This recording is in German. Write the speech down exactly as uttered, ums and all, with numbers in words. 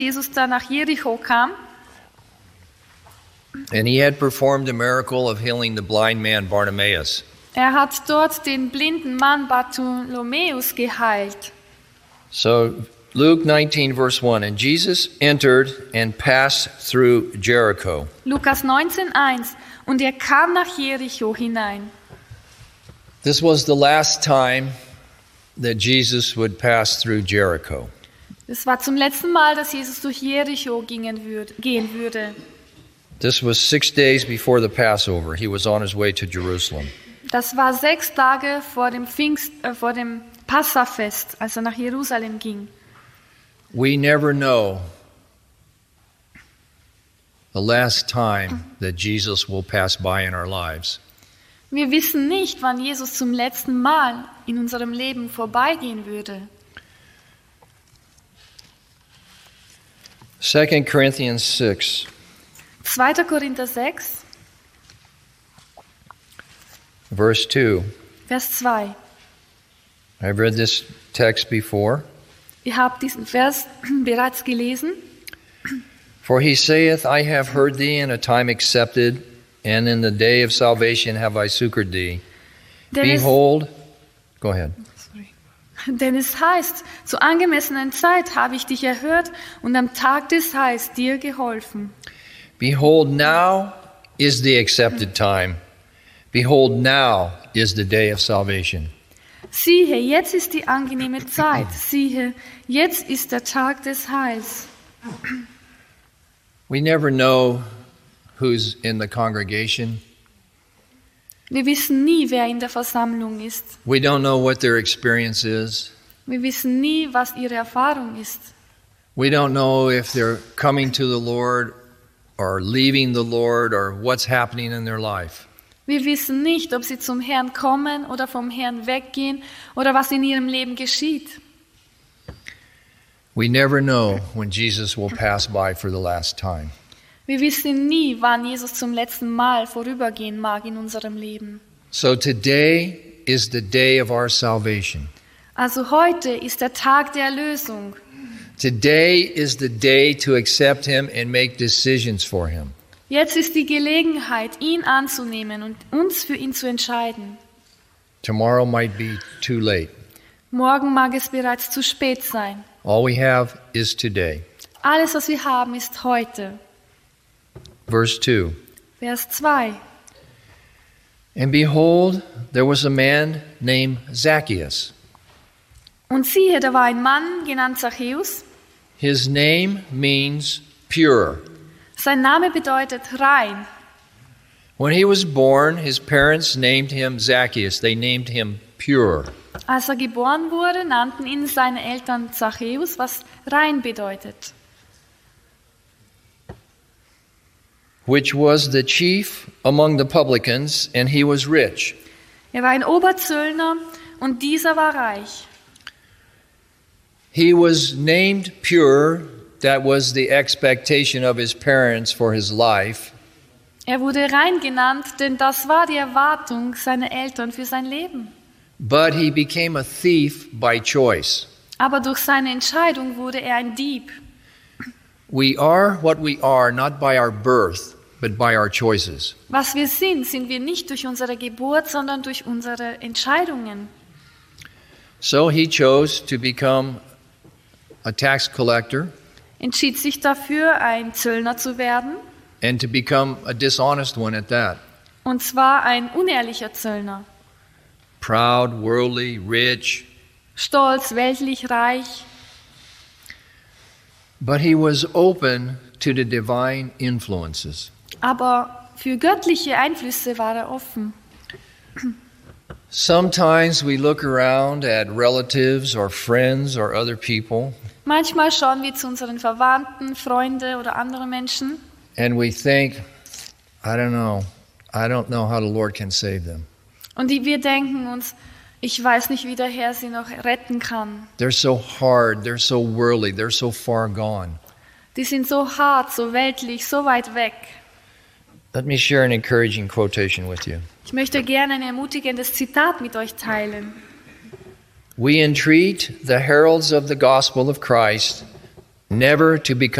Jesus da nach Jericho kam. And he had performed a miracle of healing the blind man Bartimaeus. Er hat dort den blinden Mann Bartholomäus geheilt. So Luke nineteen verse one, and Jesus entered and passed through Jericho. Lukas neunzehn eins. Und er kam nach Jericho hinein. This was the last time that Jesus would pass through Jericho. Es war zum letzten Mal, dass Jesus durch Jericho gingen würd, gehen würde. This was six days before the Passover. He was on his way to Jerusalem. Das war sechs Tage vor dem Pfingst, äh, vor dem Passafest, als er nach Jerusalem ging. We never know the last time that Jesus will pass by in our lives. Wir wissen nicht, wann Jesus zum letzten Mal in unserem Leben vorbeigehen würde. Second Corinthians six. zweiter Korinther sechs, Verse two. Vers zwei. I've read this text before. Ihr habt diesen Vers bereits gelesen. For he saith, I have heard thee in a time accepted, and in the day of salvation have I succored thee. Denn es, Behold, go ahead. sorry. Denn es heißt, zur angemessenen Zeit habe ich dich erhört und am Tag des Heils dir geholfen. Behold, now is the accepted time. Behold, now is the day of salvation. Siehe, jetzt ist die angenehme Zeit. Siehe, jetzt ist der Tag des Heils. We never know who's in the congregation. Wir wissen nie, wer in der Versammlung ist. We don't know what their experience is. Wir wissen nie, was ihre Erfahrung ist. We don't know if they're coming to the Lord or leaving the Lord or what's happening in their life. Wir wissen nicht, ob sie zum Herrn kommen oder vom Herrn weggehen oder was in ihrem Leben geschieht. We never know when Jesus will pass by for the last time. Wir wissen nie, wann Jesus zum letzten Mal vorübergehen mag in unserem Leben. So today is the day of our salvation. Also heute ist der Tag der Erlösung. Today is the day to accept him and make decisions for him. Jetzt ist die Gelegenheit, ihn anzunehmen und uns für ihn zu entscheiden. Tomorrow might be too late. Morgen mag es bereits zu spät sein. All we have is today. Alles, was wir haben, ist heute. Verse two. Vers zwei. And behold, there was a man named Zacchaeus. Und siehe, da war ein Mann, genannt Zachäus. His name means pure. Sein Name bedeutet rein. When he was born, his parents named him Zacchaeus. They named him pure. Als er geboren wurde, nannten ihn seine Eltern Zachäus, was rein bedeutet. Which was the chief among the publicans, and he was rich. Er war ein Oberzöllner und dieser war reich. He was named pure. That was the expectation of his parents for his life. Er wurde rein genannt, denn das war die Erwartung seiner Eltern für sein Leben. But he became a thief by choice. Aber durch seine Entscheidung wurde er ein Dieb. We are what we are not by our birth, but by our choices. Was wir sind, sind wir nicht durch unsere Geburt, sondern durch unsere Entscheidungen. So he chose to become a tax collector. Entschied sich dafür, ein Zöllner zu werden. And to become a dishonest one at that. Und zwar ein unehrlicher Zöllner. Proud, worldly, rich. Stolz, weltlich, reich. But he was open to the divine influences. Aber für göttliche Einflüsse war er offen. Sometimes we look around at relatives or friends or other people. Manchmal schauen wir zu unseren Verwandten, Freunde oder andere Menschen. And we think, I don't know, I don't know how the Lord can save them. Und die, wir denken uns, ich weiß nicht, wie der Herr sie noch retten kann. They're so hard, they're so worldly, they're so far gone. Die sind so hart, so weltlich, so weit weg. Let me share an encouraging quotation with you. Ich möchte gerne ein ermutigendes Zitat mit euch teilen. We entreat the heralds of the gospel of Christ never to become